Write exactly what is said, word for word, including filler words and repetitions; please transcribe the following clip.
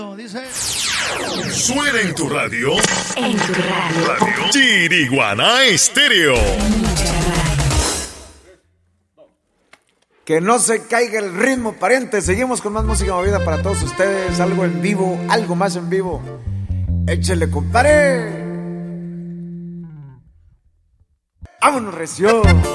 Dice. Suena en tu radio. En tu radio. Radio Chiriguaná Estéreo. Que no se caiga el ritmo, pariente. Seguimos con más música movida para todos ustedes. Algo en vivo, algo más en vivo. Échele, compadre. Vámonos, recio.